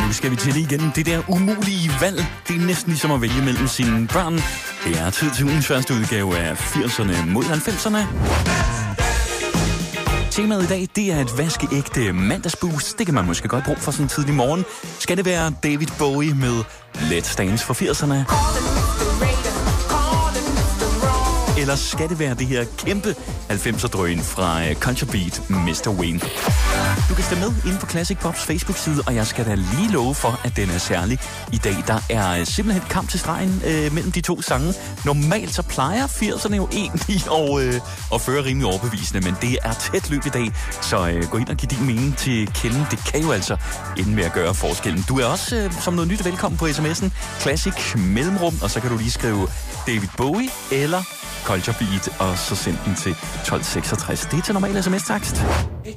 Nu skal vi til igen. Det der umulige valg, det er næsten ligesom at vælge mellem sine børn. Det er tid til ugens første udgave af 80'erne mod 90'erne. Temaet i dag, det er et vaskeægte mandagsboost. Det kan man måske godt bruge for sådan en tidlig morgen. Skal det være David Bowie med Let's Dance for 80'erne? Eller skal det være det her kæmpe 90'er-drøn fra Culture Beat, Mr. Wayne? Du kan stemme med inde på Classic Pops Facebook-side, og jeg skal da lige love for, at den er særlig i dag. Der er simpelthen kamp til stregen mellem de to sange. Normalt så plejer 80'erne jo egentlig at føre rimelig overbevisende, men det er tæt løb i dag. Så gå ind og giv din mening til kende. Det kan jo altså ende med at gøre forskellen. Du er også som noget nyt velkommen på sms'en. Classic mellemrum, og så kan du lige skrive David Bowie eller Culture Beat, og så send den til 1266. Det er til normal sms-takst.